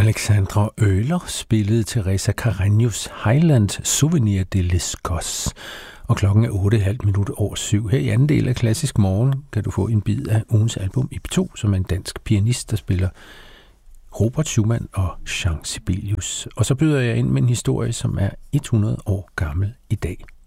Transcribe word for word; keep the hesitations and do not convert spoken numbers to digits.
Alexandra Oehler spillede Teresa Carreños Highland Souvenir de l'Escosse. Og klokken er otte komma fem minutter over syv. Her i anden del af Klassisk Morgen kan du få en bid af ugens album I P to, som er en dansk pianist, der spiller Robert Schumann og Jean Sibelius. Og så byder jeg ind med en historie, som er hundrede år gammel i dag.